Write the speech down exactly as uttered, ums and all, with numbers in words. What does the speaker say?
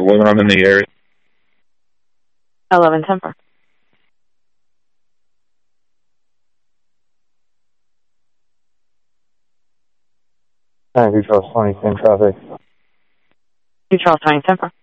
when I'm in the area. eleven ten four. Two Charles twenty, same traffic. two Charles twenty ten four.